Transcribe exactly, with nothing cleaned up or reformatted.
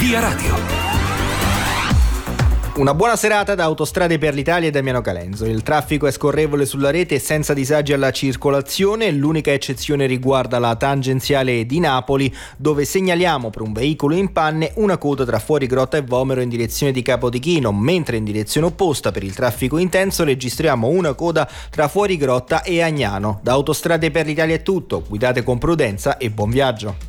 Via Radio. Una buona serata da Autostrade per l'Italia e Damiano Calenzo. Il traffico è scorrevole sulla rete e senza disagi alla circolazione. L'unica eccezione riguarda la tangenziale di Napoli, dove segnaliamo per un veicolo in panne una coda tra Fuorigrotta e Vomero in direzione di Capodichino, mentre in direzione opposta per il traffico intenso registriamo una coda tra Fuorigrotta e Agnano. Da Autostrade per l'Italia è tutto. Guidate con prudenza e buon viaggio.